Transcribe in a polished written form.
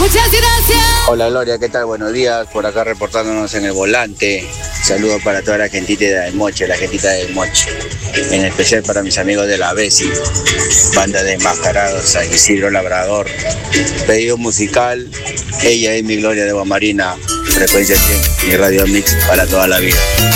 Muchas gracias. Hola Gloria, ¿qué tal? Buenos días, por acá reportándonos en el volante. Saludos para toda la gentita del Moche, la gentita del Moche. En especial para mis amigos de la Besi, banda de enmascarados, San Isidro Labrador. Pedido musical, ella es mi Gloria de Guamarina, frecuencia 100, mi radio mix para toda la vida.